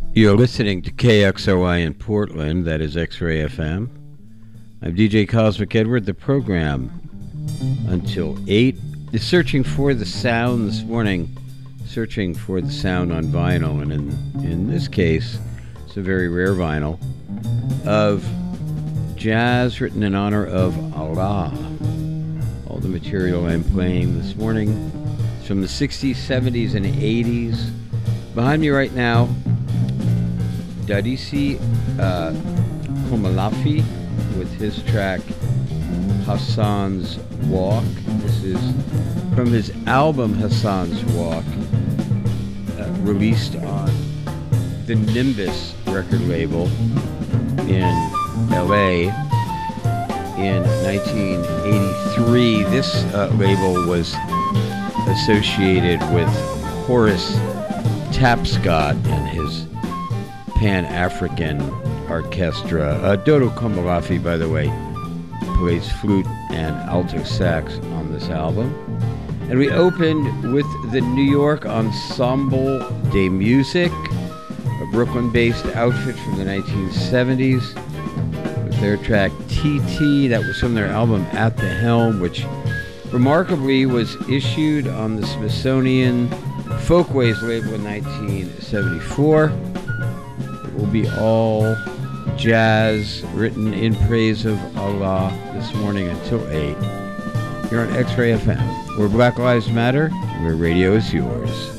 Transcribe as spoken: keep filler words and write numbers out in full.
You're listening to K X O I in Portland, that is X-Ray F M. I'm D J Cosmic Edward. The program until eight is searching for the sound this morning, searching for the sound on vinyl, and in, in this case, it's a very rare vinyl of jazz written in honor of Allah. All the material I'm playing this morning is from the sixties, seventies, and eighties. Behind me right now, Dadisi uh, Komalafi with his track Hassan's Walk. This is from his album Hassan's Walk, uh, released on the Nimbus record label in L A in nineteen eighty-three. This uh, label was associated with Horace Tapscott and his Pan-African Orchestra. Uh, Dodo Komalafi, by the way, plays flute and alto sax on this album. And we opened with the New York Ensemble de Musique, a Brooklyn-based outfit from the nineteen seventies, with their track T T. That was from their album At the Helm, which remarkably was issued on the Smithsonian Folkways label in nineteen seventy-four. It will be all jazz written in praise of Allah this morning until eight. Here on X-Ray F M, where Black Lives Matter, where radio is yours.